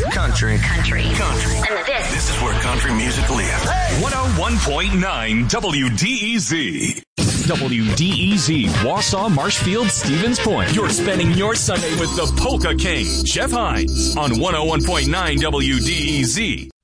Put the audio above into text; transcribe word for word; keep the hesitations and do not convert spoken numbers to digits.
Country. Country. Country. And this. This is where country music lives. one oh one point nine W D E Z. W D E Z, Wausau, Marshfield, Stevens Point. You're spending your Sunday with the Polka King, Jeff Hines, on one oh one point nine W D E Z.